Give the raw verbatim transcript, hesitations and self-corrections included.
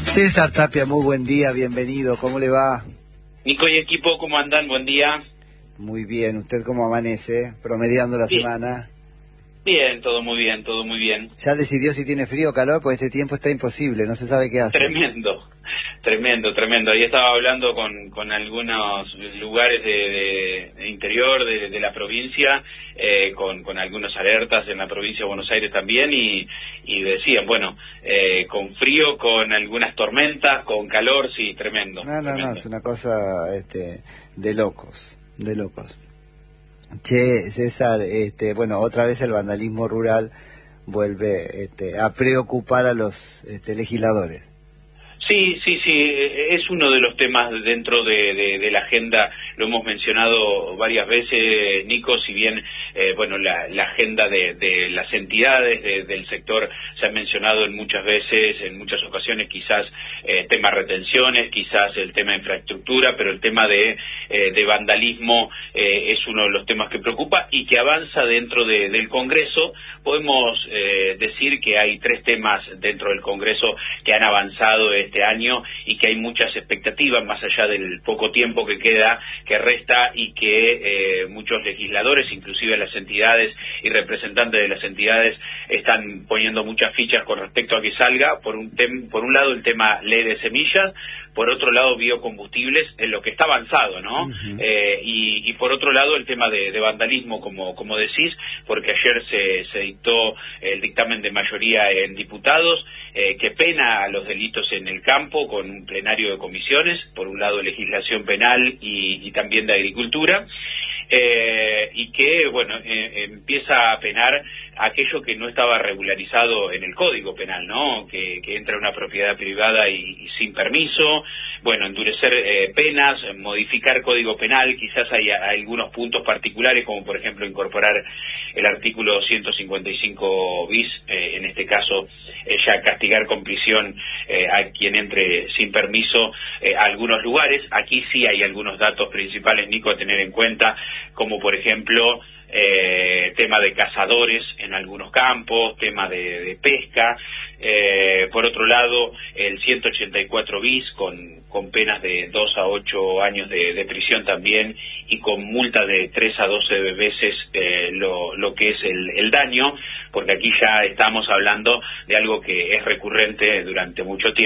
César Tapia, muy buen día, bienvenido, ¿cómo le va? Nico y equipo, ¿cómo andan? Buen día. Muy bien, ¿usted cómo amanece? Promediando la Bien. semana. Bien, todo muy bien, todo muy bien. ¿Ya decidió si tiene frío o calor? Pues este tiempo está imposible, no se sabe qué hacer. Tremendo, tremendo, tremendo. Ahí estaba hablando con, con algunos lugares de, de, de interior de, de la provincia, eh, con, con algunas alertas en la provincia de Buenos Aires también, y, y decían, bueno, eh, con frío, con algunas tormentas, con calor, sí, tremendo. No, no, tremendo. no, es una cosa este, de locos, de locos. Che, César, este, bueno, otra vez el vandalismo rural vuelve este, a preocupar a los este, legisladores. Sí, sí, sí, es uno de los temas dentro de, de, de la agenda, lo hemos mencionado varias veces, Nico, si bien, eh, bueno, la, la agenda de, de las entidades de, del sector se ha mencionado en muchas veces, en muchas ocasiones, quizás eh, tema retenciones, quizás el tema de infraestructura, pero el tema de, eh, de vandalismo eh, es uno de los temas que preocupa y que avanza dentro de, del Congreso. Podemos eh, decir que hay tres temas dentro del Congreso que han avanzado este año y que hay muchas expectativas más allá del poco tiempo que queda, que resta, y que eh, muchos legisladores, inclusive las entidades y representantes de las entidades, están poniendo muchas fichas con respecto a que salga. Por un tem por un lado el tema ley de semillas, por otro lado biocombustibles, en lo que está avanzado, ¿no? Uh-huh. eh, y, y por otro lado el tema de, de vandalismo, como como decís, porque ayer se, se dictó el dictamen de mayoría en diputados, eh, que pena a los delitos en el campo con un plenario de comisiones, por un lado legislación penal y, y también de agricultura, eh, y que, bueno, eh, empieza a penar aquello que no estaba regularizado en el Código Penal, ¿no? Que, que entra una propiedad privada y, y sin permiso, bueno, endurecer eh, penas, modificar Código Penal, quizás hay, hay algunos puntos particulares, como por ejemplo incorporar el artículo ciento cincuenta y cinco bis, eh, en este caso eh, ya castigar con prisión eh, a quien entre sin permiso eh, a algunos lugares. Aquí sí hay algunos datos principales, Nico, a tener en cuenta, como por ejemplo eh, tema de cazadores en algunos campos, tema de, de pesca. Eh, por otro lado, el ciento ochenta y cuatro bis con, con penas de dos a ocho años de, de prisión también, y con multa de tres a doce veces eh, lo, lo que es el, el daño, porque aquí ya estamos hablando de algo que es recurrente durante mucho tiempo.